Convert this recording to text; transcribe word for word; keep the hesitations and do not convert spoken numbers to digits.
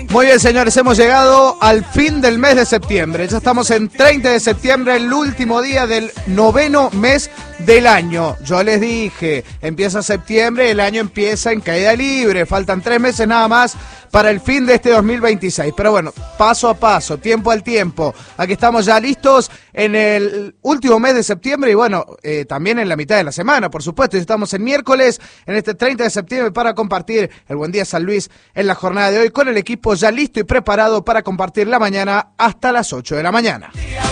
Muy bien, señores, hemos llegado al fin del mes de septiembre. Ya estamos en treinta de septiembre, el último día del noveno mes del año. Yo les dije, empieza septiembre, el año empieza en caída libre. Faltan tres meses nada más para el fin de este dos mil veintiséis. Pero bueno, paso a paso, tiempo al tiempo. Aquí estamos ya listos en el último mes de septiembre y bueno, eh, también en la mitad de la semana, por supuesto. Estamos en miércoles, en este treinta de septiembre, para compartir el Buen Día San Luis en la jornada de hoy con el equipo ya listo y preparado para compartir la mañana hasta las ocho de la mañana.